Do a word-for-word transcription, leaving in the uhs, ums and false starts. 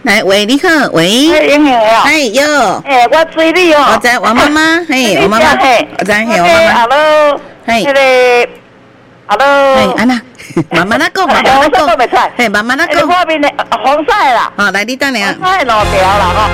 来，喂，你好，喂， 哎，英英哦， 哎哟， 哎，我追你哦， 我知王妈妈，嘿，王妈妈，我知嘿，王妈妈， ，Hello， 嘿， 那个，Hello， 嘿，安娜，慢慢仔讲，慢慢仔讲，嘿，慢慢仔讲， 我面的红晒啦， 好，来你等下。 红晒路条啦吼。